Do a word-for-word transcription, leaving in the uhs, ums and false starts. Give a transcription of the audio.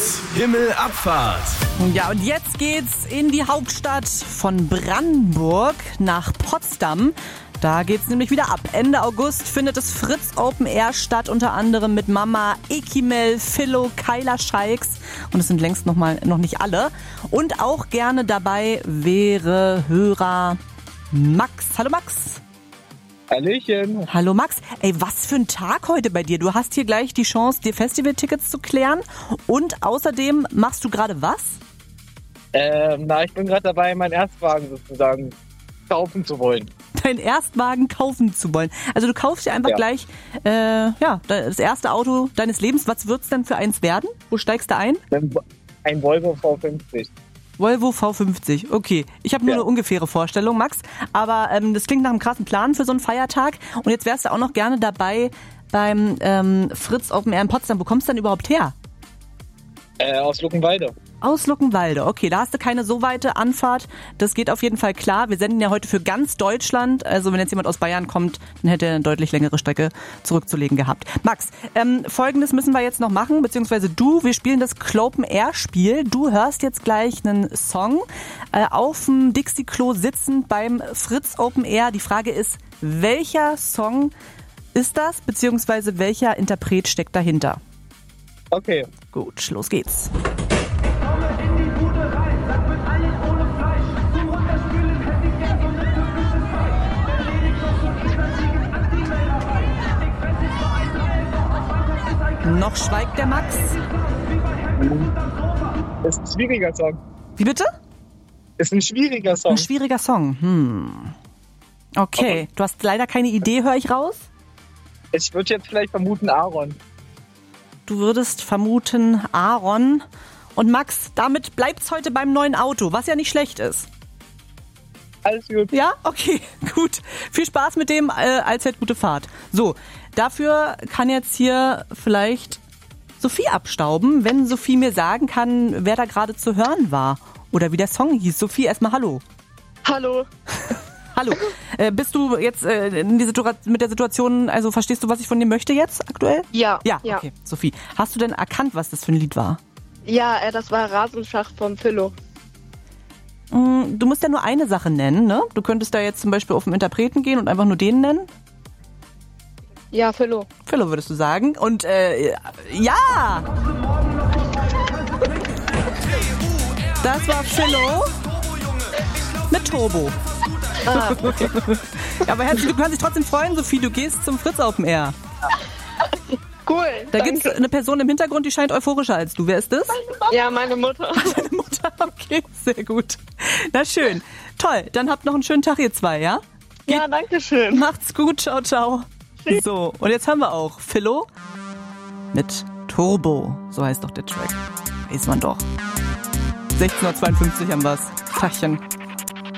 Himmelabfahrt. Ja, und jetzt geht's in die Hauptstadt von Brandenburg nach Potsdam. Da geht's nämlich wieder ab. Ende August findet das Fritz Open Air statt, unter anderem mit Mama, Ekimel, Philo, Kyla Scheiks. Und es sind längst noch mal noch nicht alle. Und auch gerne dabei wäre Hörer Max. Hallo Max. Hallöchen. Hallo Max. Ey, was für ein Tag heute bei dir. Du hast hier gleich die Chance, dir Festivaltickets zu klären. Und außerdem machst du gerade was? Ähm, na, ich bin gerade dabei, meinen Erstwagen sozusagen kaufen zu wollen. Deinen Erstwagen kaufen zu wollen. Also du kaufst dir einfach Ja. gleich äh, ja, das erste Auto deines Lebens. Was wird's denn für eins werden? Wo steigst du ein? Ein, ein Volvo V fünfzig. Volvo V fünfzig. Okay, ich habe nur Ja. eine ungefähre Vorstellung, Max. Aber ähm, das klingt nach einem krassen Plan für so einen Feiertag. Und jetzt wärst du auch noch gerne dabei beim ähm, Fritz Open Air in Potsdam. Wo kommst du denn überhaupt her? Äh, aus Luckenwalde. Aus Luckenwalde. Okay, da hast du keine so weite Anfahrt. Das geht auf jeden Fall klar. Wir senden ja heute für ganz Deutschland. Also wenn jetzt jemand aus Bayern kommt, dann hätte er eine deutlich längere Strecke zurückzulegen gehabt. Max, ähm, Folgendes müssen wir jetzt noch machen, beziehungsweise du, wir spielen das Clopen Air Spiel. Du hörst jetzt gleich einen Song äh, auf dem Dixie-Klo sitzend beim Fritz Open Air. Die Frage ist, welcher Song ist das, beziehungsweise welcher Interpret steckt dahinter? Okay. Gut, los geht's. Noch schweigt der Max. Ist ein schwieriger Song. Wie bitte? Ist ein schwieriger Song. Ein schwieriger Song. Hm. Okay, du hast leider keine Idee, höre ich raus? Ich würde jetzt vielleicht vermuten Aaron. Du würdest vermuten Aaron. Und Max, damit bleibt's heute beim neuen Auto, was ja nicht schlecht ist. Alles gut. Ja? Okay, gut. Viel Spaß mit dem, äh, allzeit gute Fahrt. So, dafür kann jetzt hier vielleicht Sophie abstauben, wenn Sophie mir sagen kann, wer da gerade zu hören war. Oder wie der Song hieß. Sophie, erstmal hallo. Hallo. Hallo. Äh, bist du jetzt äh, in die Situa- mit der Situation, also verstehst du, was ich von dir möchte jetzt aktuell? Ja. Ja, ja. okay. Sophie, hast du denn erkannt, was das für ein Lied war? Ja, äh, das war Rasenschach von Philo. Du musst ja nur eine Sache nennen, ne? Du könntest da jetzt zum Beispiel auf den Interpreten gehen und einfach nur den nennen. Ja, Philo. Philo würdest du sagen. Und äh, ja! Das war Philo mit Turbo. Ah, okay. Aber herzlich, du kannst dich trotzdem freuen, Sophie, du gehst zum Fritz Open Air. cool. Da gibt es eine Person im Hintergrund, die scheint euphorischer als du. Wer ist das? Ja, meine Mutter. Deine Mutter, okay, sehr gut. Na schön. Toll, dann habt noch einen schönen Tag, ihr zwei, ja? Ja, danke schön. Macht's gut, ciao, ciao. So, und jetzt haben wir auch Philo mit Turbo. So heißt doch der Track. Weiß man doch. sechzehn Uhr zweiundfünfzig haben wir's. Tachchen.